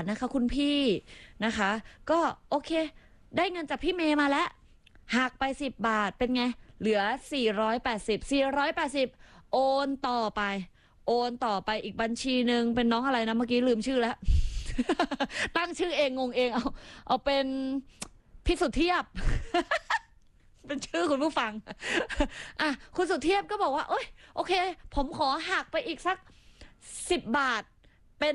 ทนะคะคุณพี่นะคะก็โอเคได้เงินจากพี่เมย์มาแล้วหักไป10 บาทเป็นไงเหลือ480โอนต่อไปโอนต่อไปอีกบัญชีหนึ่งเป็นน้องอะไรนะเมื่อกี้ลืมชื่อแล้ว ตั้งชื่อเองงงเองเอาเป็นพี่สุเทียบ เป็นชื่อคุณผู้ฟัง อ่ะคุณสุเทพก็บอกว่าเอ้ยโอเคผมขอหักไปอีกสัก10 บาทเป็น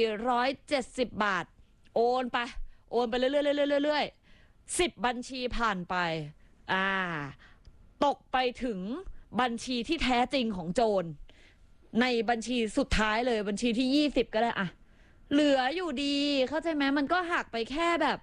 470 บาทโอนไปโอนไปเรื่อยๆ10 บัญชีผ่านไปอ่าตกไปถึงบัญชีที่แท้จริงของโจรในบัญชีสุดท้ายเลยบัญชีที่20ก็ได้อะเหลืออยู่ดีเข้าใจไหมมันก็หักไปแค่แบบ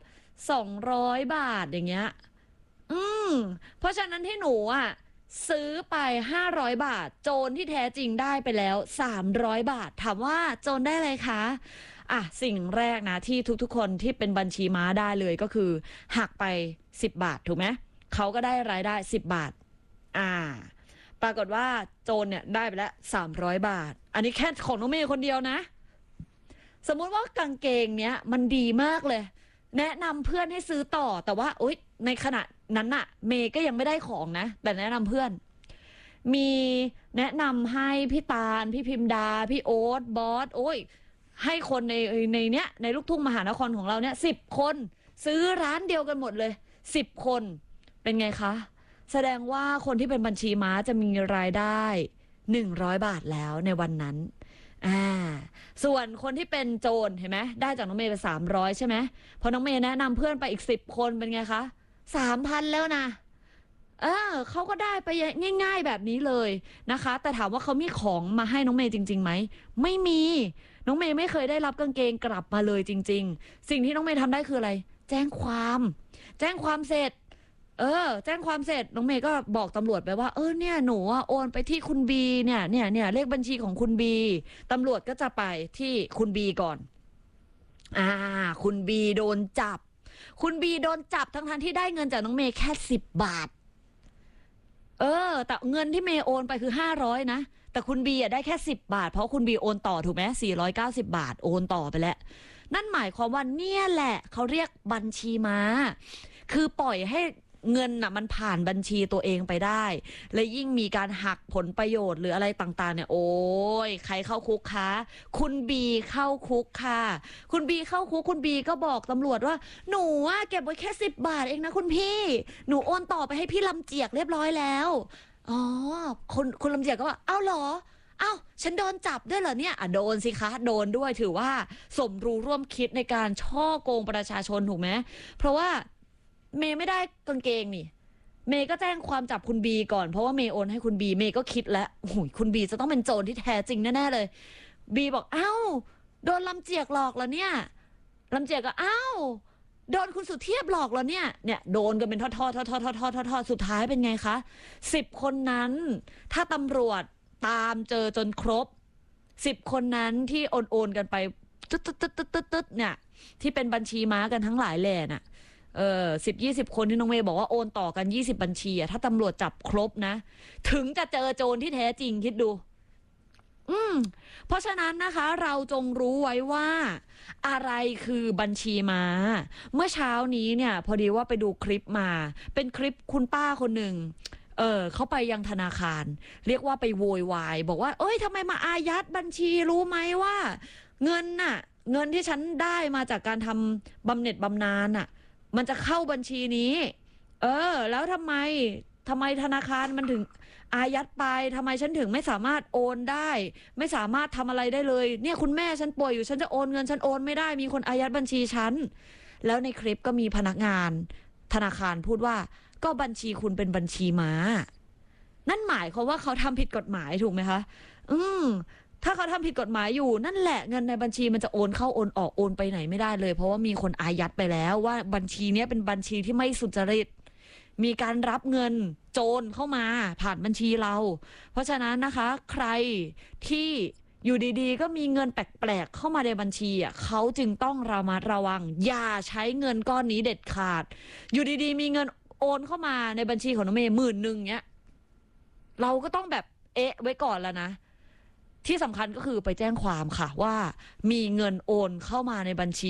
200 บาทอย่างเงี้ยอืมเพราะฉะนั้นที่หนูอ่ะซื้อไป500 บาทโจรที่แท้จริงได้ไปแล้ว300 บาทถามว่าโจรได้อะไรคะอ่ะสิ่งแรกนะที่ทุกๆคนที่เป็นบัญชีม้าได้เลยก็คือหักไป10 บาทถูกไหมเขาก็ได้รายได้10 บาทปรากฏว่าโจรเนี่ยได้ไปแล้ว300 บาทอันนี้แค่ของน้องเมย์คนเดียวนะสมมุติว่ากางเกงเนี้ยมันดีมากเลยแนะนำเพื่อนให้ซื้อต่อแต่ว่าโอ๊ยในขณะนั้นน่ะเมย์ก็ยังไม่ได้ของนะแต่แนะนำเพื่อนมีแนะนำให้พี่ตาลพี่พิมดาพี่โอ๊ตบอสโอ้ยให้คนในเนี้ยในลูกทุ่งมหานครของเราเนี่ย10 คนซื้อร้านเดียวกันหมดเลย10 คนเป็นไงคะแสดงว่าคนที่เป็นบัญชีม้าจะมีรายได้100 บาทแล้วในวันนั้นส่วนคนที่เป็นโจรเห็นไหมได้จากน้องเมย์ไป300ใช่ไหมพอน้องเมย์แนะนำเพื่อนไปอีก10 คนเป็นไงคะ3,000แล้วนะเขาก็ได้ไปง่ายๆแบบนี้เลยนะคะแต่ถามว่าเขามีของมาให้น้องเมย์จริงๆไหมไม่มีน้องเมย์ไม่เคยได้รับกางเกงกลับมาเลยจริงๆสิ่งที่น้องเมย์ทำได้คืออะไรแจ้งความเสร็จแจ้งความเสร็จน้องเมย์ก็บอกตำรวจไปว่าเนี่ยหนูโอนไปที่คุณบีเนี่ยเลขบัญชีของคุณบีตำรวจก็จะไปที่คุณบีก่อนคุณบีโดนจับทั้งที่ได้เงินจากน้องเมย์แค่10 บาทแต่เงินที่เมย์โอนไปคือ500นะแต่คุณบีได้แค่10 บาทเพราะคุณบีโอนต่อถูกไหม490 บาทโอนต่อไปแล้วนั่นหมายความว่าเนี่ยแหละเขาเรียกบัญชีม้าคือปล่อยให้เงินน่ะมันผ่านบัญชีตัวเองไปได้และยิ่งมีการหักผลประโยชน์หรืออะไรต่างๆเนี่ยโอ้ยใครเข้าคุกคะคุณบีเข้าคุกค่ะคุณบีเข้าคุกคุณบีก็บอกตำรวจว่าหนูเก็บไว้แค่10 บาทเองนะคุณพี่หนูโอนต่อไปให้พี่ลำเจียกเรียบร้อยแล้วอ๋อคุณลำเจียกก็ว่าอ้าวเหรออ้าวฉันโดนจับด้วยเหรอเนี่ยโดนสิคะโดนด้วยถือว่าสมรู้ร่วมคิดในการช่อโกงประชาชนถูกไหมเพราะว่าเมย์ไม่ได้กางเกงนี่เมย์ก็แจ้งความจับคุณบีก่อนเพราะว่าเมย์โอนให้คุณบีเมย์ก็คิดแล้วโอ้ยคุณบีจะต้องเป็นโจรที่แท้จริงแน่ๆเลยบีบอกอ้าวโดนลำเจียกหลอกแล้วเนี่ยลำเจียกก็อ้าวโดนคุณสุเทพหลอกแล้วเนี่ยโดนกันเป็นทอดสุดท้ายเป็นไงคะ10 คนนั้นถ้าตำรวจตามเจอจนครบ10 คนนั้นที่โอนกันไปตึ๊ดเนี่ยที่เป็นบัญชีม้ากันทั้งหลายแหล่น่ะ10-20 คนที่น้องเมย์บอกว่าโอนต่อกัน20 บัญชีถ้าตำรวจจับครบนะถึงจะเจอโจรที่แท้จริงคิดดูเพราะฉะนั้นนะคะเราจงรู้ไว้ว่าอะไรคือบัญชีม้าเมื่อเช้านี้เนี่ยพอดีว่าไปดูคลิปมาเป็นคลิปคุณป้าคนหนึ่งเขาไปยังธนาคารเรียกว่าไปโวยวายบอกว่าทำไมมาอายัดบัญชีรู้ไหมว่าเงินที่ฉันได้มาจากการทำบำเหน็จบำนาญมันจะเข้าบัญชีนี้แล้วทำไมธนาคารมันถึงอายัดไปทำไมฉันถึงไม่สามารถโอนได้ไม่สามารถทำอะไรได้เลยเนี่ยคุณแม่ฉันป่วยอยู่ฉันจะโอนเงินฉันโอนไม่ได้มีคนอายัดบัญชีฉันแล้วในคลิปก็มีพนักงานธนาคารพูดว่าก็บัญชีคุณเป็นบัญชีม้านั่นหมายความว่าเขาทำผิดกฎหมายถูกไหมคะถ้าเขาทำผิดกฎหมายอยู่นั่นแหละเงินในบัญชีมันจะโอนเข้าโอนออกโอนไปไหนไม่ได้เลยเพราะว่ามีคนอายัดไปแล้วว่าบัญชีนี้เป็นบัญชีที่ไม่สุจริตมีการรับเงินโจรเข้ามาผ่านบัญชีเราเพราะฉะนั้นนะคะใครที่อยู่ดีๆก็มีเงินแปลกๆเข้ามาในบัญชีเขาจึงต้องระมัดระวังอย่าใช้เงินก้อนนี้เด็ดขาดอยู่ดีๆมีเงินโอนเข้ามาในบัญชีของน้องเมย์10,000เนี้ยเราก็ต้องแบบไว้ก่อนแล้วนะที่สำคัญก็คือไปแจ้งความค่ะว่ามีเงินโอนเข้ามาในบัญชี